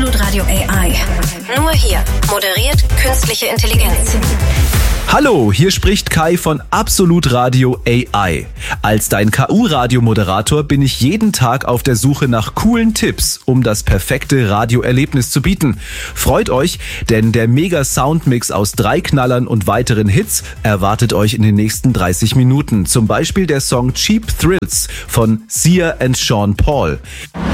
Absolut Radio AI. Nur hier moderiert künstliche Intelligenz. Hallo, hier spricht Kai von Absolut Radio AI. Als dein KU-Radiomoderator bin ich jeden Tag auf der Suche nach coolen Tipps, um das perfekte Radioerlebnis zu bieten. Freut euch, denn der Mega-Soundmix aus 3 Knallern und weiteren Hits erwartet euch in den nächsten 30 Minuten. Zum Beispiel der Song Cheap Thrills von Sia and Sean Paul.